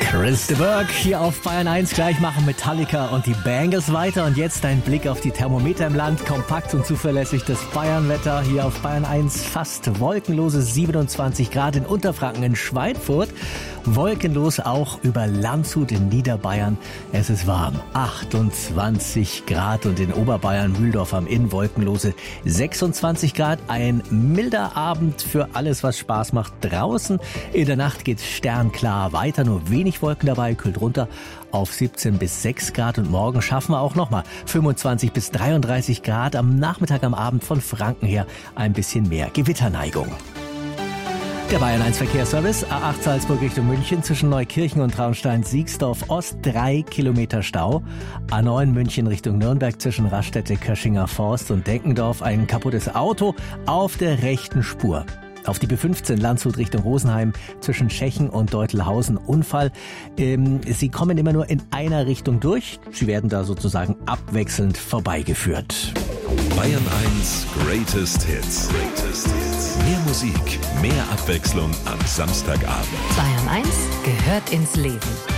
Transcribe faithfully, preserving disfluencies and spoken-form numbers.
Chris de Burgh hier auf Bayern eins. Gleich machen Metallica und die Bangles weiter. Und jetzt ein Blick auf die Thermometer im Land. Kompakt und zuverlässig das Bayernwetter hier auf Bayern eins. Fast wolkenlose siebenundzwanzig Grad in Unterfranken, in Schweinfurt. Wolkenlos auch über Landshut in Niederbayern. Es ist warm. achtundzwanzig Grad und in Oberbayern, Mühldorf am Inn, wolkenlose sechsundzwanzig Grad. Ein milder Abend für alles, was Spaß macht draußen. In der Nacht geht's sternklar weiter, nur wenig Wolken dabei, kühlt runter auf siebzehn bis sechs Grad. Und morgen schaffen wir auch nochmal fünfundzwanzig bis dreiunddreißig Grad. Am Nachmittag, am Abend von Franken her ein bisschen mehr Gewitterneigung. Der Bayern eins Verkehrsservice, A acht Salzburg Richtung München, zwischen Neukirchen und Traunstein-Siegsdorf Ost, drei Kilometer Stau. A neun München Richtung Nürnberg, zwischen Raststätte, Köschinger Forst und Denkendorf, ein kaputtes Auto auf der rechten Spur. Auf die B fünfzehn Landshut Richtung Rosenheim, zwischen Schechen und Deutelhausen, Unfall. Ähm, Sie kommen immer nur in einer Richtung durch. Sie werden da sozusagen abwechselnd vorbeigeführt. Bayern eins Greatest Hits. Greatest Hits. Mehr Musik, mehr Abwechslung am Samstagabend. Bayern eins gehört ins Leben.